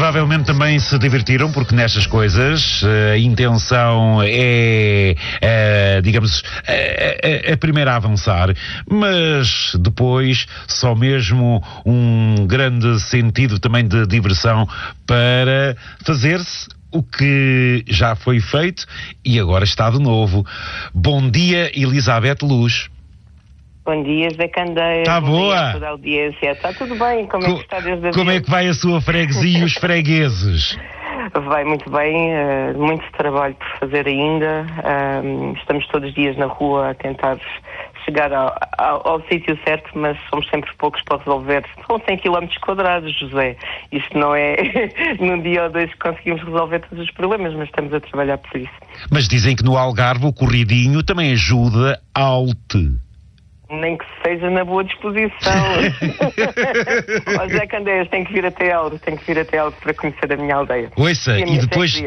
provavelmente também se divertiram, porque nestas coisas a intenção é, digamos, a primeira a avançar, mas depois só mesmo um grande sentido também de diversão para fazer-se o que já foi feito e agora está de novo. Bom dia, Elizabeth Luz. Bom dia, Zé Candeias. Está boa? Toda a audiência. Está tudo bem? Como é que está desde a Como é que vai a sua freguesia e os fregueses? Vai muito bem, muito trabalho por fazer ainda. Estamos todos os dias na rua a tentar chegar ao sítio certo, mas somos sempre poucos para resolver. São 100 km quadrados, José. Isto não é num dia ou dois que conseguimos resolver todos os problemas, mas estamos a trabalhar por isso. Mas dizem que no Algarve o corridinho também ajuda alto. Nem que seja na boa disposição. Ó Zé Candeias, tem que vir até algo para conhecer a minha aldeia. Ouça, e depois...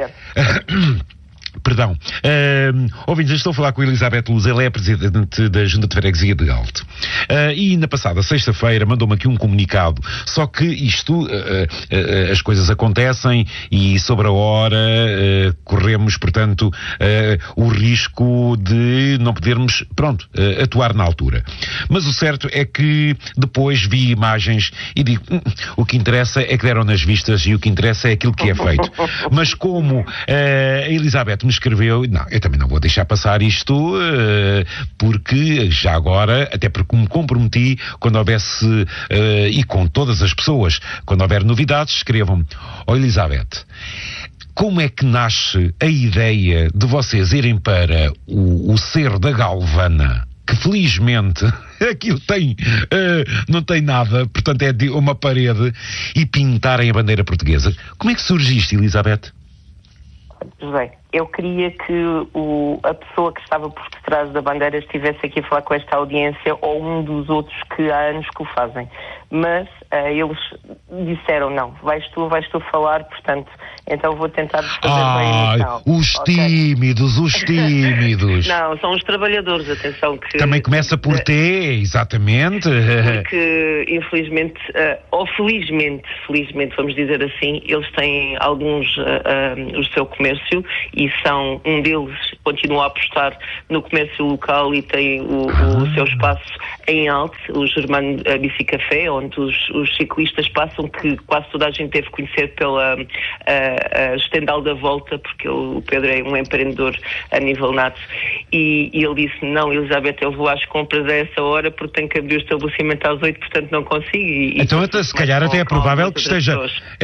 Perdão. Ouvintes, estou a falar com a Elizabeth Luz, ela é a presidente da Junta de Freguesia de Galte. E na passada sexta-feira mandou-me aqui um comunicado, só que isto, as coisas acontecem e sobre a hora corremos, portanto, o risco de não podermos, atuar na altura. Mas o certo é que depois vi imagens e digo, o que interessa é que deram nas vistas e o que interessa é aquilo que é feito. Mas como a Elizabeth me escreveu, não, eu também não vou deixar passar isto, porque já agora, até porque me comprometi, quando houvesse, e com todas as pessoas, quando houver novidades, escrevam-me: ó Elizabeth, como é que nasce a ideia de vocês irem para o Cerro da Galvana, que felizmente aquilo tem, não tem nada, portanto é uma parede, e pintarem a bandeira portuguesa? Como é que surge isto, Elizabeth? Bem, eu queria que a pessoa que estava por detrás da bandeira estivesse aqui a falar com esta audiência, ou um dos outros que há anos que o fazem. Mas eles disseram, não, vais tu falar, portanto, então vou tentar fazer bem a emissão. Os tímidos, os tímidos. Não, são os trabalhadores, atenção. Que também começa por T, exatamente. Porque, infelizmente, ou felizmente, vamos dizer assim, eles têm alguns, o seu comércio, e um deles continua a apostar no comércio local e tem o seu espaço em Alto, o Germano Bicicafé, onde os ciclistas passam, que quase toda a gente deve conhecer pela Estendal da Volta, porque o Pedro é um empreendedor a nível nato, e ele disse, não, Elizabeth, eu vou às compras a essa hora porque tenho que abrir o estabelecimento às 8, portanto não consigo. Então se calhar até é provável que esteja,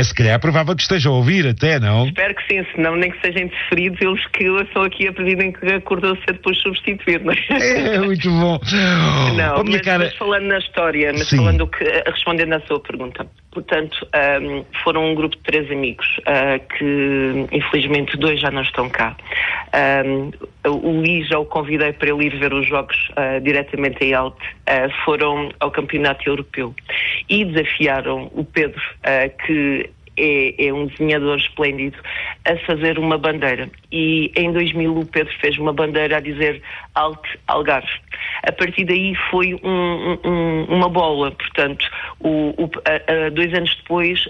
a ouvir até, não? Espero que sim, senão nem que sejam interferidos, eles que são aqui a presidem que acordou cedo depois substituir, não é? É muito bom. Não, mas falando na história, respondendo à sua pergunta. Portanto, foram um grupo de 3 amigos, que infelizmente 2 já não estão cá. O Luís já o convidei para ele ir ver os jogos diretamente em Alto. Foram ao Campeonato Europeu e desafiaram o Pedro, que é um desenhador esplêndido, a fazer uma bandeira. E em 2000 o Pedro fez uma bandeira a dizer Alto Algarve. A partir daí foi uma bola. Portanto, 2 anos depois,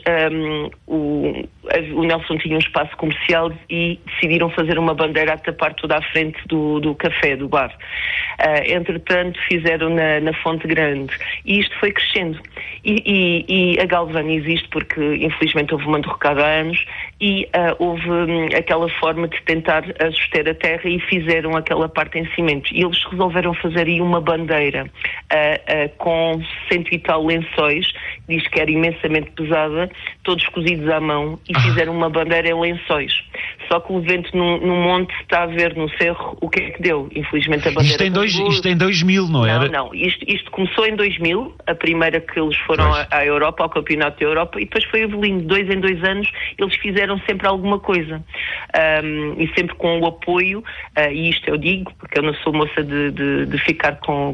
o Nelson tinha um espaço comercial e decidiram fazer uma bandeira a tapar toda a frente do café, do bar. Entretanto, fizeram na Fonte Grande. E isto foi crescendo. E a Galvana existe porque, infelizmente, houve uma derrocada há anos e houve aquela forma de tentar suster a terra e fizeram aquela parte em cimento. E eles resolveram fazer aí uma bandeira com 100 e tal lençóis, diz que era imensamente pesada, todos cozidos à mão, e fizeram uma bandeira em lençóis. Só que o vento no monte está a ver no cerro o que é que deu. Infelizmente a bandeira... Isto em 2000, não era? Não. Isto começou em 2000, a primeira que eles foram à Europa, ao Campeonato da Europa, e depois foi evoluindo. 2 em 2 anos eles fizeram sempre alguma coisa. E sempre com o apoio, e isto eu digo, porque eu não sou moça de ficar com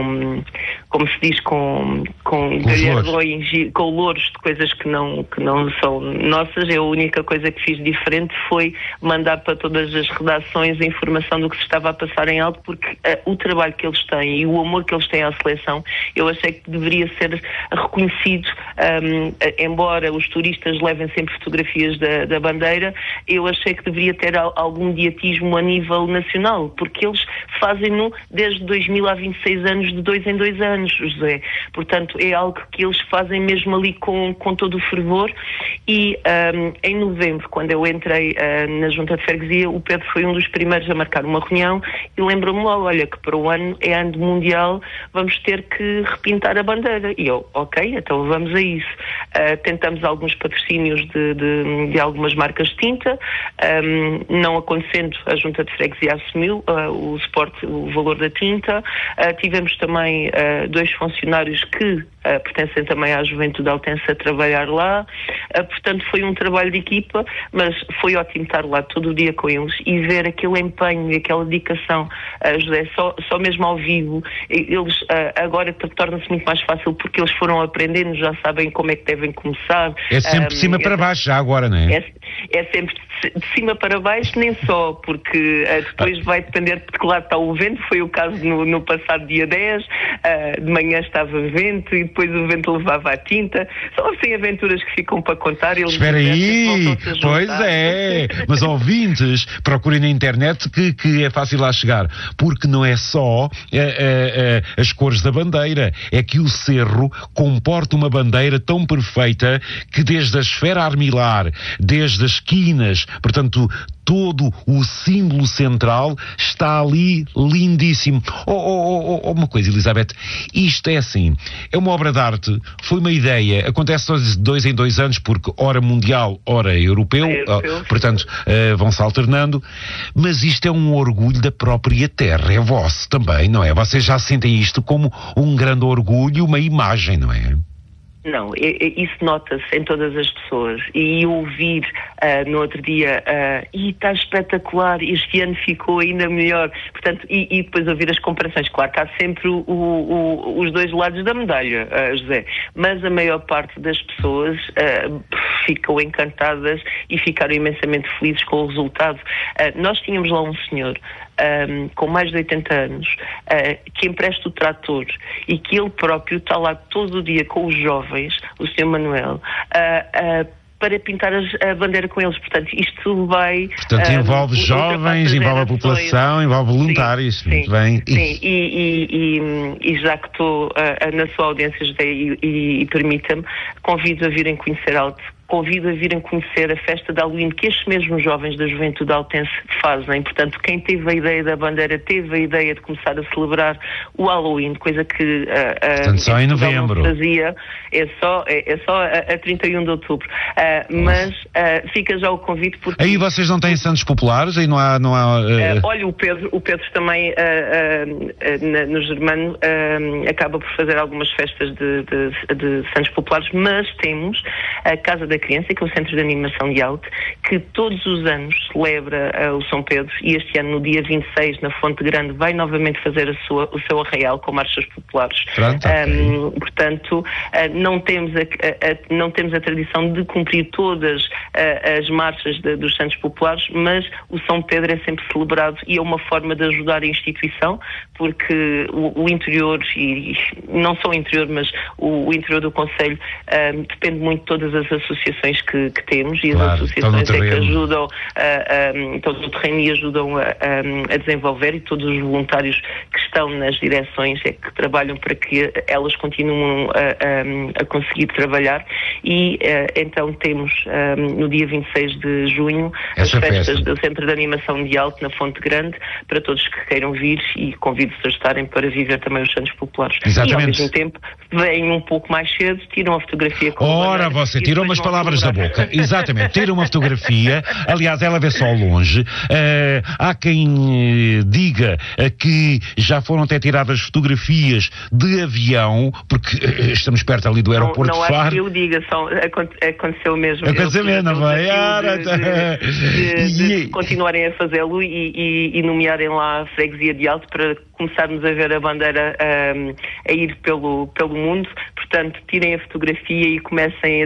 como se diz, com galhardões, com louros de coisas que não são nossas. A única coisa que fiz diferente foi mandar para todas as redações a informação do que se estava a passar em alto, porque o trabalho que eles têm e o amor que eles têm à seleção, eu achei que deveria ser reconhecido, embora os turistas levem sempre fotografias da bandeira, eu achei que deveria ter algum mediatismo a nível nacional, porque eles fazem-no desde 2000 a 26 anos, de 2 em 2 anos, José. Portanto, é algo que eles fazem mesmo ali com todo o fervor. E em novembro, quando eu entrei na Junta de Freguesia, o Pedro foi um dos primeiros a marcar uma reunião e lembrou-me logo, olha, que para o ano é ano mundial, vamos ter que repintar a bandeira. E eu, ok, então vamos a isso. Tentamos alguns patrocínios de algumas marcas de tinta, não acontecendo, a Junta de Freguesia assumiu o valor da tinta. Tivemos também 2 funcionários que pertencem também à Juventude Altense a trabalhar lá. Portanto, foi um trabalho de equipa, mas foi ótimo estar lá todo o dia com eles e ver aquele empenho e aquela dedicação, José, só mesmo ao vivo. Eles agora torna-se muito mais fácil porque eles foram aprendendo, já sabem como é que devem começar. É sempre de cima para baixo, já agora, não é? É sempre de cima para baixo, nem só, porque depois vai depender de que lado está o vento. Foi o caso no passado dia 10, de manhã estava vento e depois o vento levava a tinta. São assim aventuras que ficam para contar. Espera aí, pois é, mas ouvintes, procurem na internet que é fácil lá chegar, porque não é só as cores da bandeira, é que o cerro comporta uma bandeira tão perfeita que desde a esfera armilar, desde as esquinas, portanto, todo o símbolo central está ali lindíssimo. Uma coisa, Elizabeth, isto é assim, é uma obra de arte, foi uma ideia, acontece de 2 em 2 anos, porque ora mundial, ora europeu, portanto, vão-se alternando, mas isto é um orgulho da própria terra, é vosso também, não é? Vocês já sentem isto como um grande orgulho, uma imagem, não é? Não, isso nota-se em todas as pessoas. E ouvir no outro dia, está espetacular, este ano ficou ainda melhor. Portanto, e depois ouvir as comparações. Claro que há sempre os 2 lados da medalha, José. Mas a maior parte das pessoas ficam encantadas e ficaram imensamente felizes com o resultado. Nós tínhamos lá um senhor com mais de 80 anos, que empresta o trator e que ele próprio está lá todo o dia com os jovens, o Sr. Manuel, para pintar a bandeira com eles. Portanto, isto vai... Portanto, envolve jovens, envolve a população, envolve voluntários. Sim, muito bem. Sim, e já que estou na sua audiência, José, e permita-me, convido a virem conhecer Alto. Convido a virem conhecer a festa de Halloween que estes mesmos jovens da Juventude Altense fazem. Portanto, quem teve a ideia da bandeira teve a ideia de começar a celebrar o Halloween, coisa que portanto, só em novembro. Fazia. É só a 31 de outubro. Mas fica já o convite porque... Aí vocês não têm santos populares? Aí não há... Olha, o Pedro também no Germano acaba por fazer algumas festas de santos populares, mas temos a Casa da Criança, que é o Centro de Animação de Alto, que todos os anos celebra o São Pedro, e este ano, no dia 26, na Fonte Grande, vai novamente fazer o seu arraial com marchas populares. Pronto, okay. Portanto, não temos a tradição de cumprir todas as marchas dos Santos Populares, mas o São Pedro é sempre celebrado e é uma forma de ajudar a instituição, porque o interior, e não só o interior, mas o interior do Concelho, depende muito de todas as associações que temos, e claro, as associações é que ajudam, estão no terreno e ajudam a desenvolver, e todos os voluntários que estão nas direções é que trabalham para que elas continuem a conseguir trabalhar. E então temos no dia 26 de junho as festas do Centro de Animação de Alto na Fonte Grande, para todos que queiram vir, e convido-vos a estarem para viver também os Santos Populares. Exatamente. E ao mesmo tempo vêm um pouco mais cedo, tiram a fotografia com você tirou umas palavras da boca. Exatamente. Tira uma fotografia. Aliás, ela vê só ao longe. Há quem diga que já foram até tiradas fotografias de avião, porque estamos perto ali do aeroporto de Faro. Não há que eu diga, aconteceu mesmo. Aconteceu mesmo, não foi? De continuarem a fazê-lo e nomearem lá a freguesia de Alto para começarmos a ver a bandeira a ir pelo mundo. Portanto, tirem a fotografia e comecem a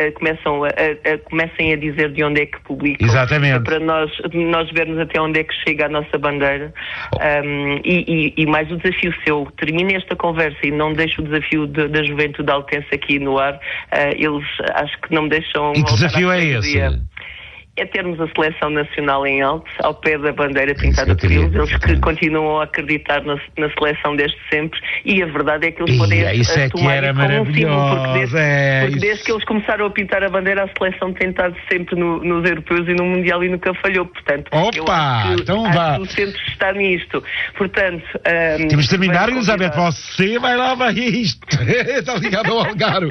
dizer de onde é que publicam. Exatamente. Para nós vermos até onde é que chega a nossa bandeira. E mais o desafio seu. Termine esta conversa e não deixe o desafio da juventude altense aqui no ar. Eles acho que não me deixam... E que desafio é esse? É termos a seleção nacional em alto, ao pé da bandeira pintada por eles que continuam a acreditar na seleção desde sempre, e a verdade é que eles podem tomar isso como um símbolo, porque desde que eles começaram a pintar a bandeira, a seleção tem estado sempre nos europeus e no mundial e nunca falhou. Portanto, eu acho que o centro está nisto. Portanto, temos de terminar, Elizabeth, você vai lá, vai isto. Está ligado ao Algarve.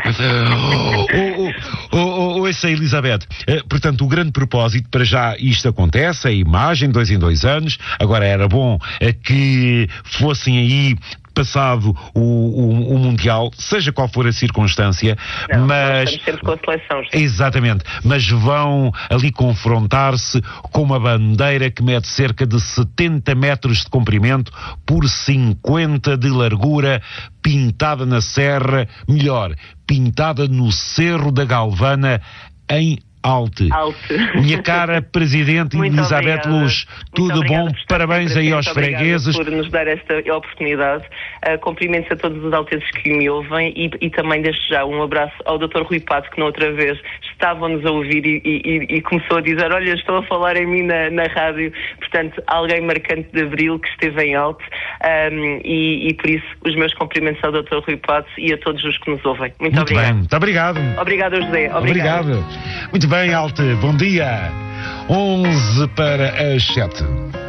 Essa Elizabeth, portanto, o grande propósito, para já isto acontece, a imagem, 2 em 2 anos, agora era bom que fossem aí passado o Mundial, seja qual for a circunstância, mas... Estamos sempre com a seleção. Exatamente, mas vão ali confrontar-se com uma bandeira que mede cerca de 70 metros de comprimento por 50 de largura, pintada na serra, melhor, pintada no Cerro da Galvana, em Alte. Minha cara Presidente Elizabeth Luz, tudo bom, parabéns aí aos fregueses. Por nos dar esta oportunidade. Cumprimentos a todos os alteses que me ouvem e também desde já um abraço ao Dr. Rui Pato, que na outra vez estavam-nos a ouvir e começou a dizer, olha, estou a falar em mim na rádio. Portanto, alguém marcante de Abril que esteve em Alte, e por isso os meus cumprimentos ao Dr. Rui Pato e a todos os que nos ouvem. Muito obrigado. Bem, muito obrigado. Obrigado, José. Obrigado. Muito bem, Alte, bom dia. 11 para as 7.